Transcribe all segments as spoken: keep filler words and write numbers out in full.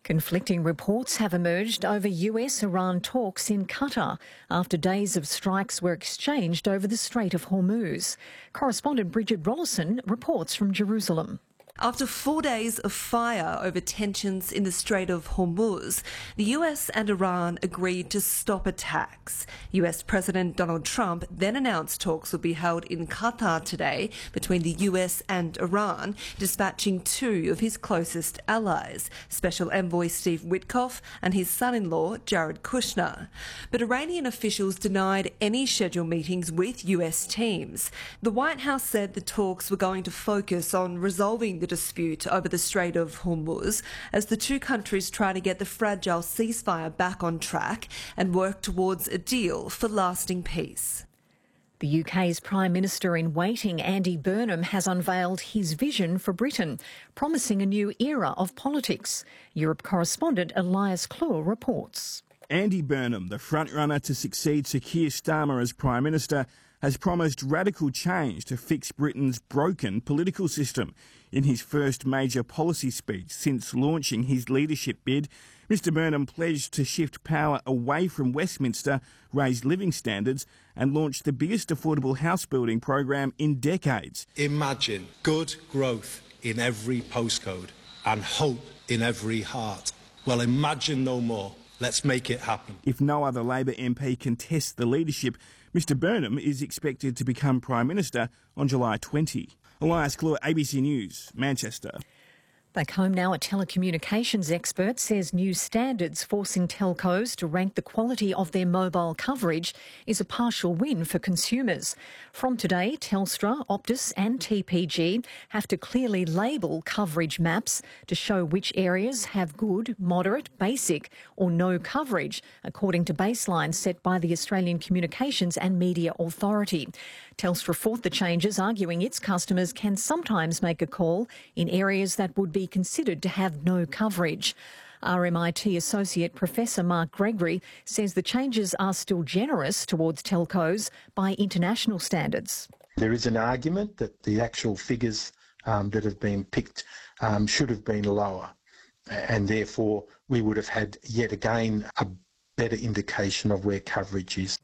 Conflicting reports have emerged over U S Iran talks in Qatar after days of strikes were exchanged over the Strait of Hormuz. Correspondent Bridget Rollison reports from Jerusalem. After four days of fire over tensions in the Strait of Hormuz, the U S and Iran agreed to stop attacks. U S President Donald Trump then announced talks would be held in Qatar today between the U S and Iran, dispatching two of his closest allies, Special Envoy Steve Witkoff and his son-in-law Jared Kushner. But Iranian officials denied any scheduled meetings with U S teams. The White House said the talks were going to focus on resolving the dispute over the Strait of Hormuz as the two countries try to get the fragile ceasefire back on track and work towards a deal for lasting peace. The U K's Prime Minister in waiting, Andy Burnham, has unveiled his vision for Britain, promising a new era of politics. Europe correspondent Elias Clure reports. Andy Burnham, the frontrunner to succeed Sir Keir Starmer as Prime Minister, has promised radical change to fix Britain's broken political system. In his first major policy speech since launching his leadership bid, Mr Burnham pledged to shift power away from Westminster, raise living standards and launch the biggest affordable house building program in decades. Imagine good growth in every postcode and hope in every heart. Well, imagine no more. Let's make it happen. If no other Labor M P contests the leadership, Mr Burnham is expected to become Prime Minister on July twentieth. Elias Clure, A B C News, Manchester. Back home now, a telecommunications expert says new standards forcing telcos to rank the quality of their mobile coverage is a partial win for consumers. From today, Telstra, Optus and T P G have to clearly label coverage maps to show which areas have good, moderate, basic or no coverage, according to baselines set by the Australian Communications and Media Authority. Telstra fought the changes, arguing its customers can sometimes make a call in areas that would be considered to have no coverage. R M I T Associate Professor Mark Gregory says the changes are still generous towards telcos by international standards. There is an argument that the actual figures um, that have been picked um, should have been lower, and therefore we would have had yet again a better indication of where coverage is.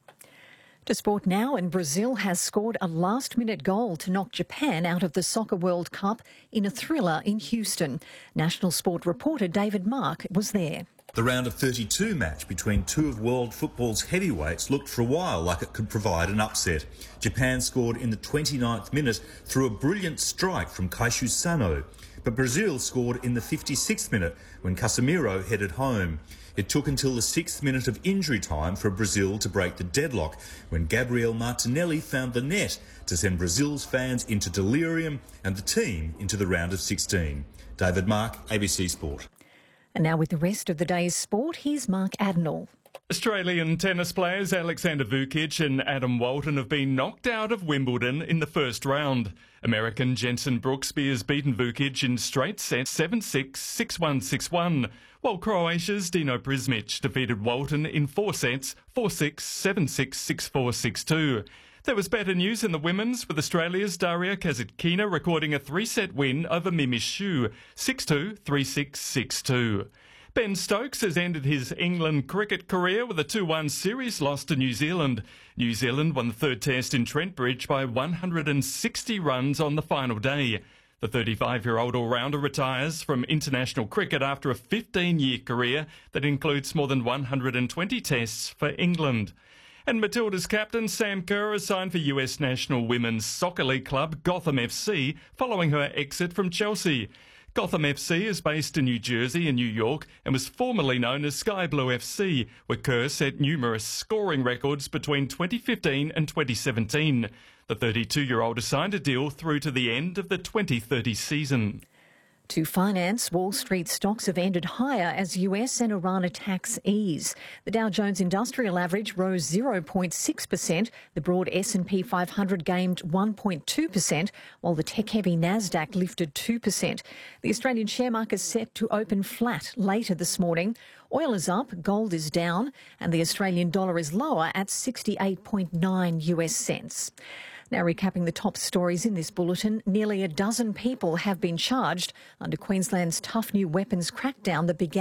To sport now, and Brazil has scored a last-minute goal to knock Japan out of the Soccer World Cup in a thriller in Houston. National Sport reporter David Mark was there. The round of thirty-two match between two of world football's heavyweights looked for a while like it could provide an upset. Japan scored in the twenty-ninth minute through a brilliant strike from Kaishu Sano, but Brazil scored in the fifty-sixth minute when Casemiro headed home. It took until the sixth minute of injury time for Brazil to break the deadlock when Gabriel Martinelli found the net to send Brazil's fans into delirium and the team into the round of sixteen. David Mark, A B C Sport. And now with the rest of the day's sport, here's Mark Adenall. Australian tennis players Alexander Vukic and Adam Walton have been knocked out of Wimbledon in the first round. American Jenson Brooksby has beaten Vukic in straight sets seven six, six one, six one, while Croatia's Dino Prismic defeated Walton in four sets four six, seven six, six four, six two. There was better news in the women's, with Australia's Daria Kasatkina recording a three-set win over Mimi Xu, six two, three six, six two. Ben Stokes has ended his England cricket career with a two one series loss to New Zealand. New Zealand won the third test in Trent Bridge by one hundred sixty runs on the final day. The thirty-five-year-old all-rounder retires from international cricket after a fifteen-year career that includes more than one hundred twenty tests for England. And Matilda's captain Sam Kerr has signed for U S National Women's Soccer League club Gotham F C following her exit from Chelsea. Gotham F C is based in New Jersey and New York and was formerly known as Sky Blue F C, where Kerr set numerous scoring records between twenty fifteen and twenty seventeen. The thirty-two-year-old has signed a deal through to the end of the twenty thirty season. To finance, Wall Street stocks have ended higher as U S and Iran attacks ease. The Dow Jones Industrial Average rose zero point six percent. The broad S and P five hundred gained one point two percent, while the tech-heavy Nasdaq lifted two percent. The Australian share market is set to open flat later this morning. Oil is up, gold is down, and the Australian dollar is lower at sixty-eight point nine U S cents. Now recapping the top stories in this bulletin, nearly a dozen people have been charged under Queensland's tough new weapons crackdown that began